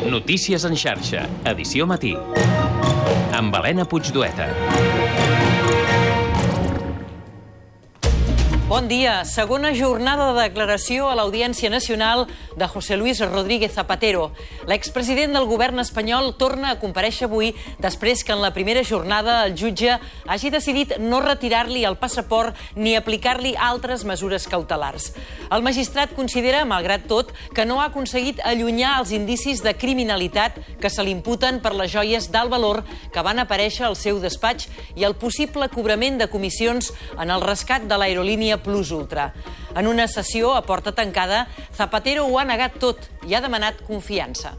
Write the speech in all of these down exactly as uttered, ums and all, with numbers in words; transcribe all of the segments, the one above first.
Notícies en xarxa, edició matí. Amb Helena Puigdueta. Bon dia. Segona jornada de declaració a l'Audiència Nacional de José Luis Rodríguez Zapatero. L'expresident del govern espanyol torna a comparèixer avui després que en la primera jornada el jutge hagi decidit no retirar-li el passaport ni aplicar-li altres mesures cautelars. El magistrat considera, malgrat tot, que no ha aconseguit allunyar els indicis de criminalitat que se li imputen per les joies d'alt valor que van aparèixer al seu despatx i el possible cobrament de comissions en el rescat de l'aerolínia Plus Ultra. En una sessió a porta tancada, Zapatero ho ha negat tot i ha demanat confiança.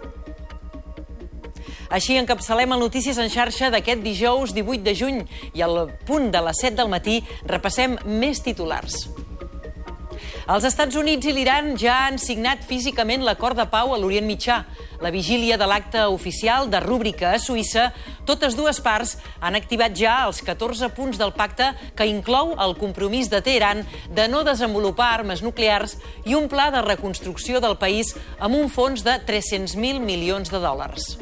Així encapçalem el Notícies en xarxa d'aquest dijous divuit de juny i al punt de les set del matí repassem més titulars. Els Estats Units i l'Iran ja han signat físicament l'acord de pau a l'Orient Mitjà. La vigília de l'acte oficial de Rúbrica a Suïssa, totes dues parts han activat ja els catorze punts del pacte que inclou el compromís de Teheran de no desenvolupar armes nuclears i un pla de reconstrucció del país amb un fons de tres-cents mil milions de dòlars.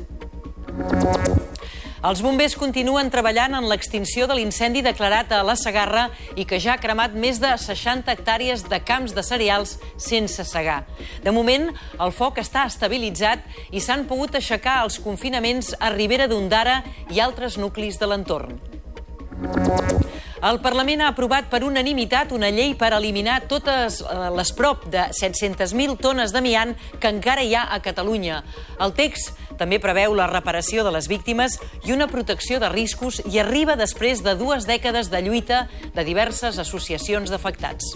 Els bombers continuen treballant en l'extinció de l'incendi declarat a la Segarra i que ja ha cremat més de seixanta hectàrees de camps de cereals sense segar. De moment, el foc està estabilitzat i s'han pogut aixecar els confinaments a Ribera d'Ondara i altres nuclis de l'entorn. El Parlament ha aprovat per unanimitat una llei per eliminar totes les prop de set-centes mil tones d'amiant que encara hi ha a Catalunya. El text també preveu la reparació de les víctimes i una protecció de riscos i arriba després de dues dècades de lluita de diverses associacions d'afectats.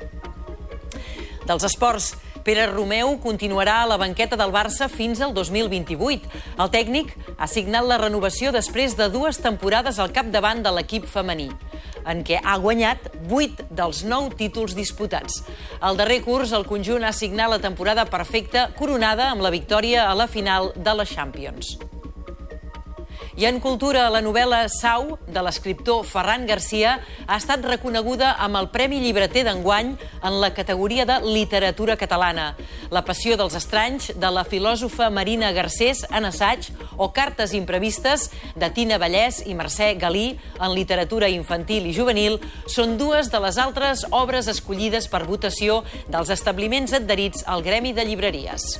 Dels esports, Pere Romeu continuarà a la banqueta del Barça fins al dos mil vint-i-vuit. El tècnic ha signat la renovació després de dues temporades al capdavant de l'equip femení, en què ha guanyat vuit dels nou títols disputats. Al darrer curs, el conjunt ha signat la temporada perfecta, coronada amb la victòria a la final de la Champions. I en cultura, la novel·la Sau, de l'escriptor Ferran Garcia, ha estat reconeguda amb el Premi Llibreter d'enguany en la categoria de literatura catalana. La passió dels estranys, de la filòsofa Marina Garcés, en assaig, o Cartes imprevistes, de Tina Vallès i Mercè Galí, en literatura infantil i juvenil, són dues de les altres obres escollides per votació dels establiments adherits al Gremi de Llibreries.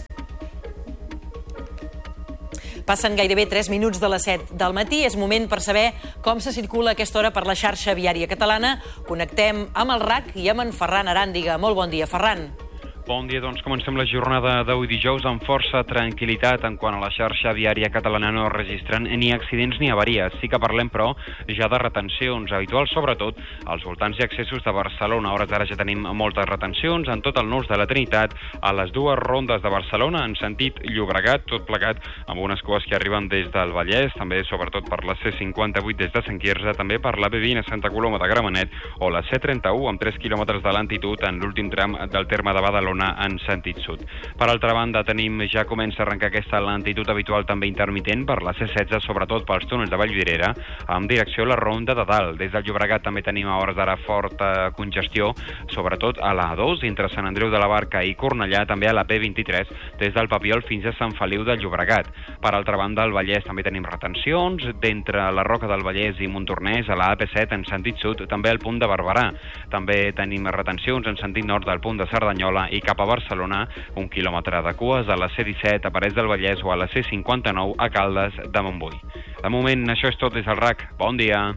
Passen gairebé tres minuts de les set del matí. És moment per saber com se circula a aquesta hora per la xarxa viària catalana. Connectem amb el R A C i amb en Ferran Aràndiga. Molt bon dia, Ferran. Bon dia, doncs comencem la jornada d'avui dijous amb força tranquil·litat en quant a la xarxa viària catalana no registren ni accidents ni avaries. Sí que parlem, però, ja de retencions habituals, sobretot als voltants i accessos de Barcelona. A hores d'ara ja tenim moltes retencions en tot el nus de la Trinitat, a les dues rondes de Barcelona, en sentit Llobregat, tot plegat amb unes cues que arriben des del Vallès, també sobretot per la C cinquanta-vuit des de Sant Quirze, també per la B vint a Santa Coloma de Gramenet o la C trenta-u amb tres quilòmetres de lentitud en l'últim tram del terme de Badalona en sentit sud. Per altra banda, tenim ja comença a arrencar aquesta lentitud habitual també intermitent per la C setze, sobretot pels túnels de Vallvidrera, amb direcció a la Ronda de Dalt. Des del Llobregat també tenim a hores d'ara forta congestió, sobretot a la A dos, entre Sant Andreu de la Barca i Cornellà, també a la P vint-i-tres, des del Papiol fins a Sant Feliu de Llobregat. Per altra banda, al Vallès també tenim retencions, d'entre la Roca del Vallès i Montornès, a la A P set en sentit sud, també al punt de Barberà. També tenim retencions en sentit nord del punt de Cerdanyola i cap a Barcelona, un quilòmetre de cues a la C disset a Parets del Vallès o a la C cinquanta-nou a Caldes de Montbui. De moment, això és tot des del R A C. Bon dia.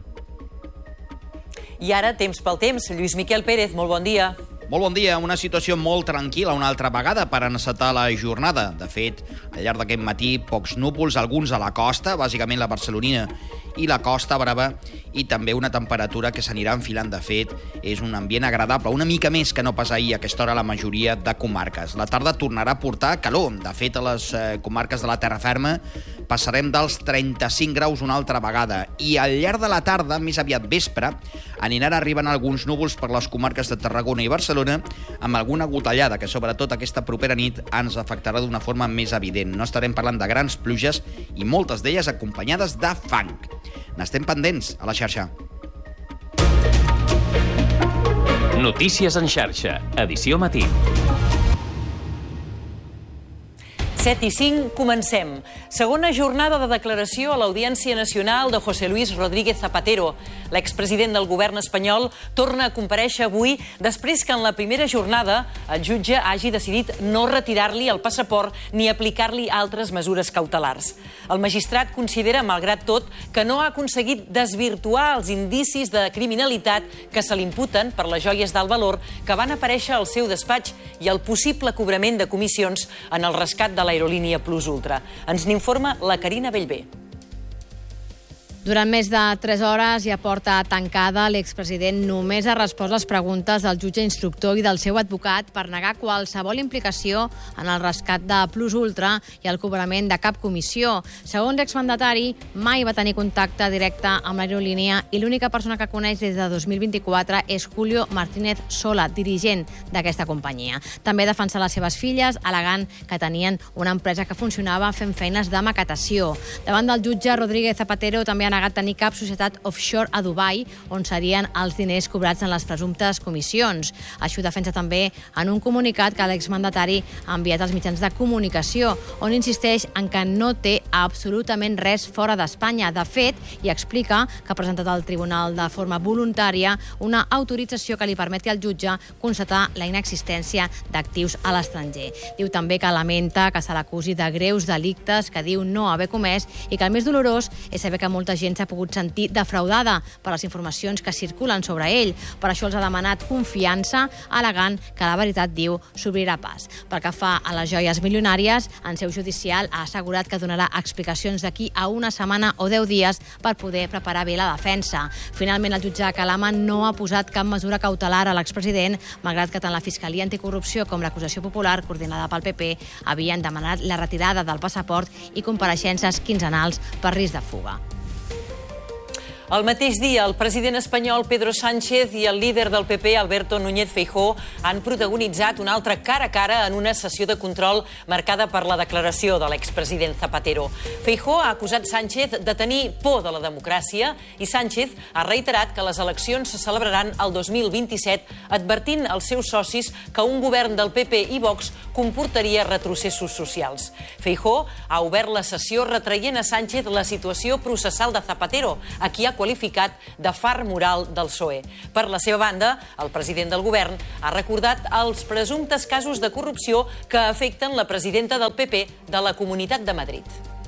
I ara, temps pel temps. Lluís Miquel Pérez, molt bon dia. Molt bon dia. Una situació molt tranquil·la una altra vegada per encetar la jornada. De fet, al llarg d'aquest matí, pocs núvols, alguns a la costa, bàsicament la barcelonina i la Costa Brava, i també una temperatura que s'anirà enfilant. De fet, és un ambient agradable, una mica més que no pas ahir a aquesta hora a la majoria de comarques. La tarda tornarà a portar calor. De fet, a les eh, comarques de la terra ferma passarem dels trenta-cinc graus una altra vegada, i al llarg de la tarda, més aviat vespre, aniran arribant alguns núvols per les comarques de Tarragona i Barcelona, amb alguna gotellada que sobretot aquesta propera nit ens afectarà d'una forma més evident. No estarem parlant de grans pluges i moltes d'elles acompanyades de fang. N'estem pendents a la xarxa. Notícies en xarxa, edició matí. set i cinc, comencem. Segona jornada de declaració a l'Audiència Nacional de José Luis Rodríguez Zapatero. L'expresident del govern espanyol torna a comparèixer avui després que en la primera jornada el jutge hagi decidit no retirar-li el passaport ni aplicar-li altres mesures cautelars. El magistrat considera, malgrat tot, que no ha aconseguit desvirtuar els indicis de criminalitat que se l'imputen per les joies d'alt valor que van aparèixer al seu despatx i el possible cobrament de comissions en el rescat de l'aerolínia Plus Ultra. Ens n'informa la Carina Bellver. Durant més de tres hores i a porta tancada, l'expresident només ha respost les preguntes del jutge instructor i del seu advocat per negar qualsevol implicació en el rescat de Plus Ultra i el cobrament de cap comissió. Segons l'exmandatari, mai va tenir contacte directe amb l'aerolínia i l'única persona que coneix des de dos mil vint-i-quatre és Julio Martínez Sola, dirigent d'aquesta companyia. També defensa les seves filles, al·legant que tenien una empresa que funcionava fent feines de maquetació. Davant del jutge, Rodríguez Zapatero també ha negat tenir cap societat offshore a Dubai on serien els diners cobrats en les presumptes comissions. Això defensa també en un comunicat que l'exmandatari ha enviat als mitjans de comunicació, on insisteix en que no té absolutament res fora d'Espanya. De fet, i explica que ha presentat al tribunal de forma voluntària una autorització que li permeti al jutge constatar la inexistència d'actius a l'estranger. Diu també que lamenta que se l'acusi de greus delictes que diu no haver comès i que el més dolorós és saber que molta gent s'ha pogut sentir defraudada per les informacions que circulen sobre ell. Per això els ha demanat confiança, al·legant que la veritat, diu, s'obrirà pas. Pel que fa a les joies milionàries, en seu judicial ha assegurat que donarà explicacions d'aquí a una setmana o deu dies per poder preparar bé la defensa. Finalment, el jutge Calama no ha posat cap mesura cautelar a l'expresident, malgrat que tant la Fiscalia Anticorrupció com l'acusació popular, coordinada pel P P, havien demanat la retirada del passaport i compareixences quinzenals per risc de fuga. El mateix dia, el president espanyol Pedro Sánchez i el líder del P P, Alberto Núñez Feijóo, han protagonitzat un altre cara a cara en una sessió de control marcada per la declaració de l'expresident Zapatero. Feijóo ha acusat Sánchez de tenir por de la democràcia i Sánchez ha reiterat que les eleccions se celebraran el dos mil vint-i-set, advertint als seus socis que un govern del P P i Vox comportaria retrocessos socials. Feijóo ha obert la sessió retraient a Sánchez la situació processal de Zapatero, a qui ha qualificat de far moral del P S O E. Per la seva banda, el president del govern ha recordat els presumptes casos de corrupció que afecten la presidenta del P P de la Comunitat de Madrid.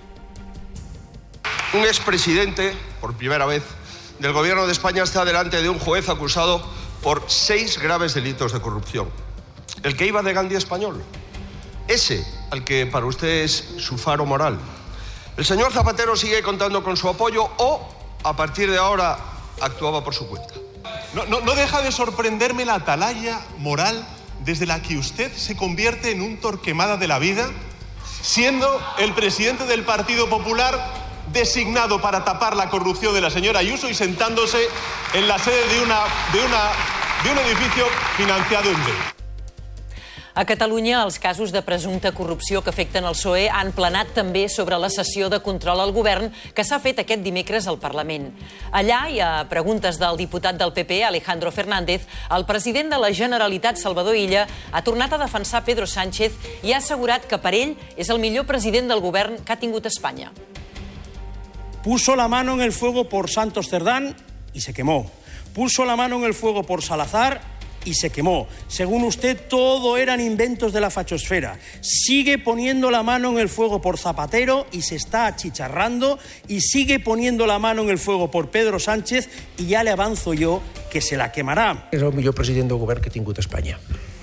Un expresidente, por primera vez, del gobierno de España está delante de un juez acusado por seis graves delitos de corrupción. El que iba de Gandhi español. Ese, al que para usted es su faro moral. El señor Zapatero sigue contando con su apoyo o a partir de ahora actuaba por su cuenta. No, no, no deja de sorprenderme la atalaya moral desde la que usted se convierte en un Torquemada de la vida, siendo el presidente del Partido Popular designado para tapar la corrupción de la señora Ayuso y sentándose en la sede de, una, de, una, de un edificio financiado en B. A Catalunya, els casos de presumpta corrupció que afecten el P S O E han planat també sobre la sessió de control al govern que s'ha fet aquest dimecres al Parlament. Allà, i a preguntes del diputat del P P, Alejandro Fernández, el president de la Generalitat, Salvador Illa, ha tornat a defensar Pedro Sánchez i ha assegurat que per ell és el millor president del govern que ha tingut Espanya. Puso la mano en el fuego por Santos Cerdán y se quemó. Puso la mano en el fuego por Salazar y se quemó. Según usted, todo eran inventos de la fachosfera. Sigue poniendo la mano en el fuego por Zapatero y se está achicharrando, y sigue poniendo la mano en el fuego por Pedro Sánchez y ya le avanzo yo que se la quemarà. És el millor president del govern que ha tingut Espanya.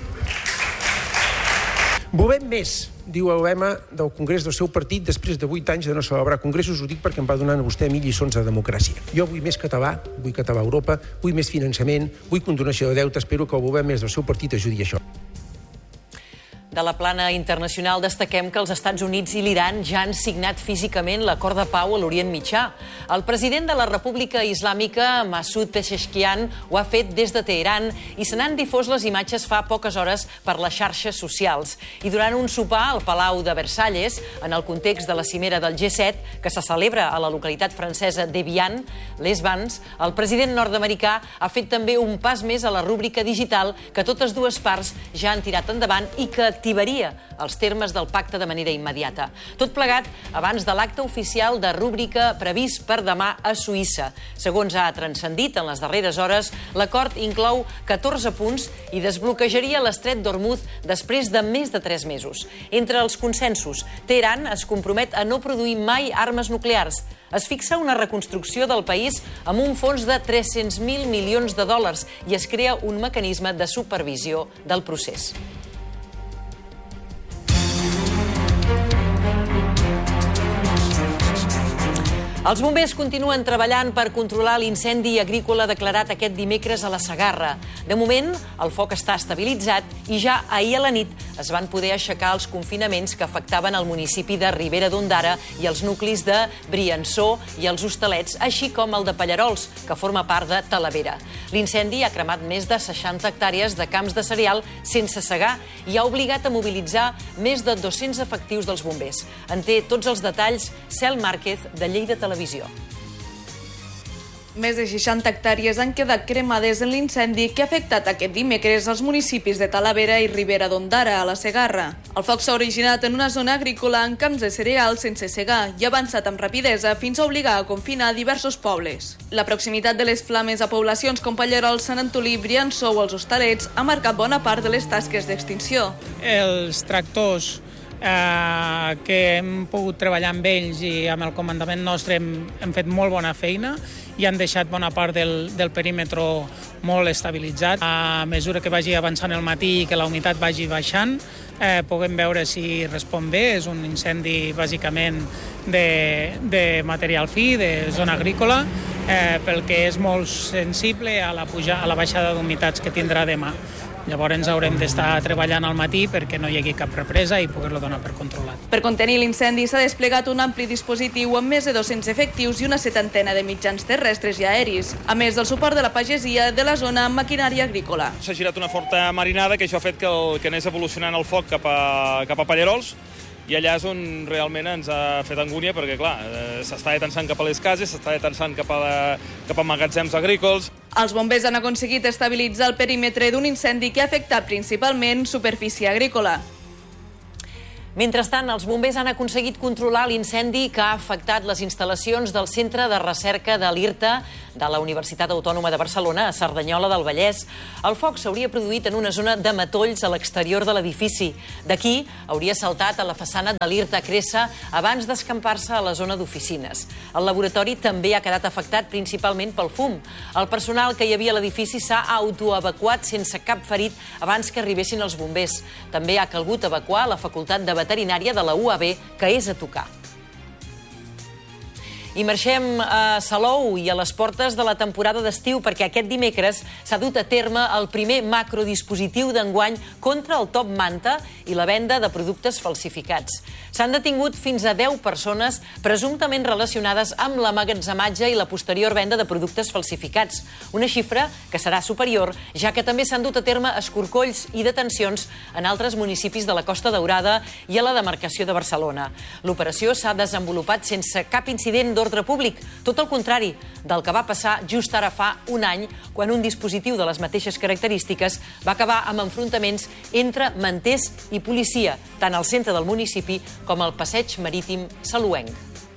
Volem més, diu el lema del Congrés del seu partit després de vuit anys de no celebrar congressos. Ho dic perquè em va donant a vostè a mi lliçons de democràcia. Jo vull més català, vull català a Europa, vull més finançament, vull condonació de deute. Espero que el govern més del seu partit ajudi a això. De la plana internacional destaquem que els Estats Units i l'Iran ja han signat físicament l'acord de pau a l'Orient Mitjà. El president de la República Islàmica, Masoud Pezeshkian, ho ha fet des de Teheran i se n'han difós les imatges fa poques hores per les xarxes socials. I durant un sopar al Palau de Versalles, en el context de la cimera del G set, que se celebra a la localitat francesa d'Evian, les Vans, el president nord-americà ha fet també un pas més a la rúbrica digital que totes dues parts ja han tirat endavant i que activaria els termes del pacte de manera immediata. Tot plegat abans de l'acte oficial de rúbrica previst per demà a Suïssa. Segons ha transcendit en les darreres hores, l'acord inclou catorze punts i desbloquejaria l'estret d'Hormuz després de més de tres mesos. Entre els consensos, Teheran es compromet a no produir mai armes nuclears. Es fixa una reconstrucció del país amb un fons de tres-cents mil milions de dòlars i es crea un mecanisme de supervisió del procés. Els bombers continuen treballant per controlar l'incendi agrícola declarat aquest dimecres a la Segarra. De moment, el foc està estabilitzat i ja ahir a la nit es van poder aixecar els confinaments que afectaven el municipi de Ribera d'Ondara i els nuclis de Briançó i els Hostalets, així com el de Pallarols, que forma part de Talavera. L'incendi ha cremat més de seixanta hectàrees de camps de cereal sense segar i ha obligat a mobilitzar més de dos-cents efectius dels bombers. En té tots els detalls Cel Márquez, de Lleida Televisió. Més de seixanta hectàrees han quedat cremades en l'incendi que ha afectat aquest dimecres als municipis de Talavera i Ribera d'Ondara, a la Segarra. El foc s'ha originat en una zona agrícola amb camps de cereal sense segar i ha avançat amb rapidesa fins a obligar a confinar diversos pobles. La proximitat de les flames a poblacions com Pallarols, Sant Antolí, Briançó o els Hostalets ha marcat bona part de les tasques d'extinció. Els tractors Eh, que hem pogut treballar amb ells i amb el comandament nostre hem, hem fet molt bona feina i han deixat bona part del, del perímetre molt estabilitzat. A mesura que vagi avançant el matí i que la humitat vagi baixant, eh, puguem veure si respon bé. És un incendi bàsicament de, de material fi, de zona agrícola, eh, pel que és molt sensible a la, puja, a la baixada d'humitats que tindrà demà. Llavors haurem d'estar treballant al matí perquè no hi hagi cap represa i poder-lo donar per controlat. Per contenir l'incendi s'ha desplegat un ampli dispositiu amb més de dos-cents efectius i una setantena de mitjans terrestres i aeris, a més del suport de la pagesia de la zona amb maquinària agrícola. S'ha girat una forta marinada que això ha fet que, el, que anés evolucionant el foc cap a, cap a Pallarols, i allà és on realment ens ha fet angúnia perquè, clar, s'està tensant cap a les cases, s'està tensant cap a, la, cap a magatzems agrícols. Els bombers han aconseguit estabilitzar el perímetre d'un incendi que ha afectat principalment superfície agrícola. Mentrestant, els bombers han aconseguit controlar l'incendi que ha afectat les instal·lacions del Centre de Recerca de l'IRTA de la Universitat Autònoma de Barcelona, a Cerdanyola del Vallès. El foc s'hauria produït en una zona de matolls a l'exterior de l'edifici. D'aquí hauria saltat a la façana de l'IRTA Cressa abans d'escampar-se a la zona d'oficines. El laboratori també ha quedat afectat principalment pel fum. El personal que hi havia a l'edifici s'ha autoevacuat sense cap ferit abans que arribessin els bombers. També ha calgut evacuar la Facultat de Veterinària de la U A B, que és a tocar. I marxem a Salou i a les portes de la temporada d'estiu perquè aquest dimecres s'ha dut a terme el primer macrodispositiu d'enguany contra el top manta i la venda de productes falsificats. S'han detingut fins a deu persones presumptament relacionades amb l'emmagatzematge i la posterior venda de productes falsificats. Una xifra que serà superior, ja que també s'han dut a terme escorcolls i detencions en altres municipis de la Costa Daurada i a la demarcació de Barcelona. L'operació s'ha desenvolupat sense cap incident d'ordre públic, tot el contrari del que va passar just ara fa un any, quan un dispositiu de les mateixes característiques va acabar amb enfrontaments entre manters i policia, tant al centre del municipi com al passeig marítim saluenc.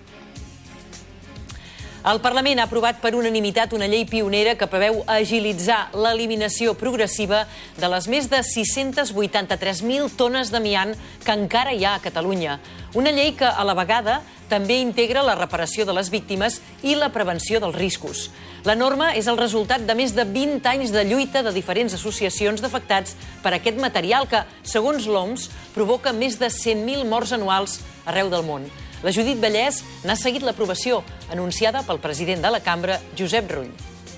El Parlament ha aprovat per unanimitat una llei pionera que preveu agilitzar l'eliminació progressiva de les més de sis-cents vuitanta-tres mil tones d'amiant que encara hi ha a Catalunya. Una llei que, a la vegada, també integra la reparació de les víctimes i la prevenció dels riscos. La norma és el resultat de més de vint anys de lluita de diferents associacions d'afectats per aquest material que, segons l'O M S, provoca més de cent mil morts anuals arreu del món. La Judit Vallès n'ha seguit l'aprovació, anunciada pel president de la cambra, Josep Rull.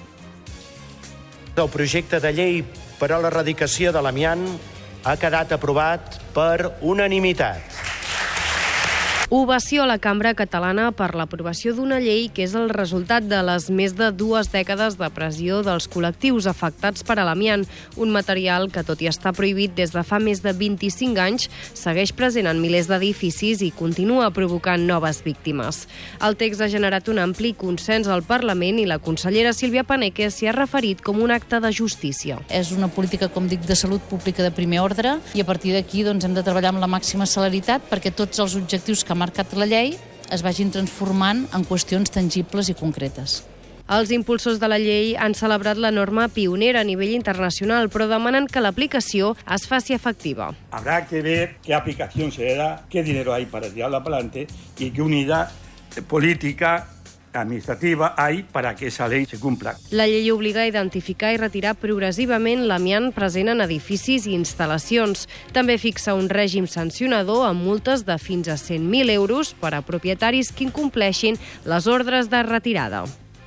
El projecte de llei per a l'erradicació de l'amiant ha quedat aprovat per unanimitat. Ovació a la Cambra Catalana per l'aprovació d'una llei que és el resultat de les més de dues dècades de pressió dels col·lectius afectats per l'amiant, un material que, tot i estar prohibit des de fa més de vint-i-cinc anys, segueix present en milers d'edificis i continua provocant noves víctimes. El text ha generat un ampli consens al Parlament i la consellera Sílvia Paneque s'hi ha referit com un acte de justícia. És una política, com dic, de salut pública de primer ordre i a partir d'aquí doncs, hem de treballar amb la màxima celeritat perquè tots els objectius que ha marcat la llei es vagin transformant en qüestions tangibles i concretes. Els impulsors de la llei han celebrat la norma pionera a nivell internacional, però demanen que l'aplicació es faci efectiva. Habrá que ver qué aplicación se le da, qué dinero hay para tirarla para adelante y qué unidad política administrativa hay para que esa ley se cumpla. La llei obliga a identificar i retirar progressivament l'amiant present en edificis i instal·lacions. També fixa un règim sancionador amb multes de fins a cent mil euros per a propietaris que incompleixin les ordres de retirada.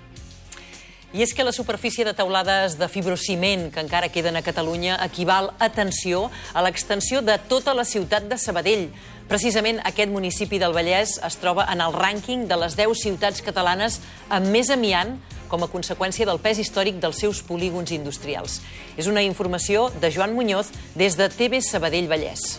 I és que la superfície de teulades de fibrociment que encara queden a Catalunya equival, atenció, a l'extensió de tota la ciutat de Sabadell. Precisament aquest municipi del Vallès es troba en el rànquing de les deu ciutats catalanes amb més amiant com a conseqüència del pes històric dels seus polígons industrials. És una informació de Joan Muñoz des de T V Sabadell Vallès.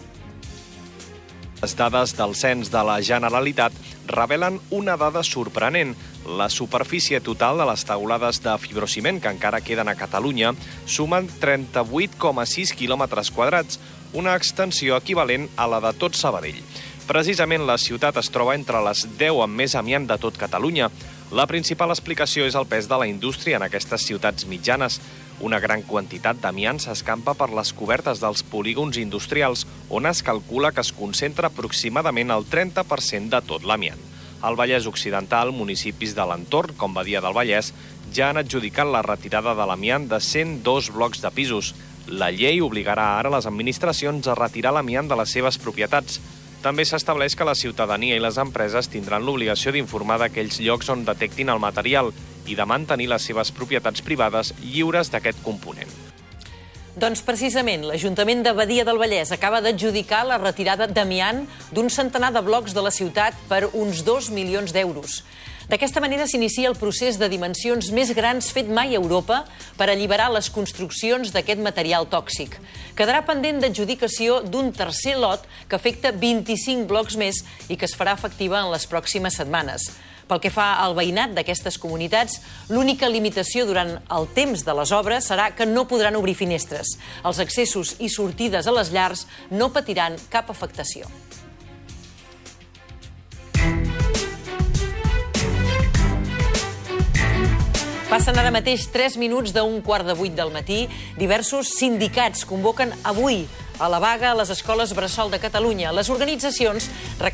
Les dades del cens de la Generalitat revelen una dada sorprenent. La superfície total de les teulades de fibrociment que encara queden a Catalunya sumen trenta-vuit coma sis quilòmetres quadrats, una extensió equivalent a la de tot Sabadell. Precisament la ciutat es troba entre les deu amb més amiant de tot Catalunya. La principal explicació és el pes de la indústria en aquestes ciutats mitjanes. Una gran quantitat d'amiant s'escampa per les cobertes dels polígons industrials, on es calcula que es concentra aproximadament el trenta per cent de tot l'amiant. Al Vallès Occidental, municipis de l'entorn, com Badia del Vallès, ja han adjudicat la retirada de l'amiant de cent dos blocs de pisos. La llei obligarà ara les administracions a retirar l'amiant de les seves propietats. També s'estableix que la ciutadania i les empreses tindran l'obligació d'informar d'aquells llocs on detectin el material i de mantenir les seves propietats privades lliures d'aquest component. Doncs precisament l'Ajuntament de Badia del Vallès acaba d'adjudicar la retirada d'amiant d'un centenar de blocs de la ciutat per uns dos milions d'euros. D'aquesta manera s'inicia el procés de dimensions més grans fet mai a Europa per alliberar les construccions d'aquest material tòxic. Quedarà pendent d'adjudicació d'un tercer lot que afecta vint-i-cinc blocs més i que es farà efectiva en les pròximes setmanes. Pel que fa al veïnat d'aquestes comunitats, l'única limitació durant el temps de les obres serà que no podran obrir finestres. Els accessos i sortides a les llars no patiran cap afectació. Passen ara mateix tres minuts d'un quart de vuit del matí. Diversos sindicats convoquen avui a la vaga a les escoles bressol de Catalunya. Les organitzacions